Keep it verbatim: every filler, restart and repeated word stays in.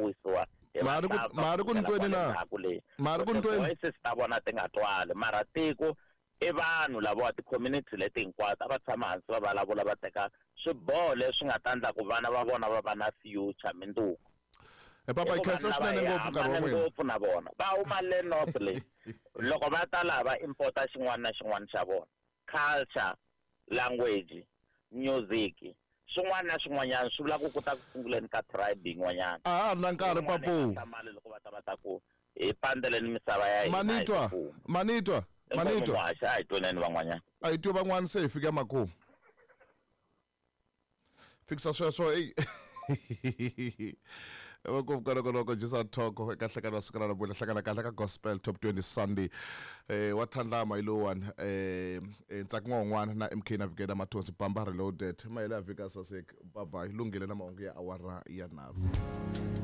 wisiwa mari ku mari ku ntweni na mari ku ntweni voices ta vona ti nga twali mara tiko i vanhu lava ti community leti hinkwato va tshama hansi va vulavula va teka swiboho leswi nga ta endla ku vana va vona va va na future minduku e papa ikhensa swinene ngopfu nkarhi wa n'wina ngopfu na vona va huma le north le loko va ta laha va importa xin'wana na xin'wana xa vona culture language music swin'wana na swin'wanyana swi vula ku ku ta ku sunguleni ka tribe yin'wanyana ah na nkarhi papo mali loko va ta va ta ku hi pandeleni misava ya hina manitwa manitwa manitwa a hi tweneni van'wanyana a hi twi van'wana se hi fika makumu fixa sweswo hey Welcome kana kana ko jisa talk eka hlekana wasukana na bula hlekana kahle ka gospel top twenty Sunday eh wathandlama ilo one eh ntsakungongwana na M K Navigator Mathosi Bamba Reloaded mayela vika sasek bye bye ilungile na mahungu ya awara ya naro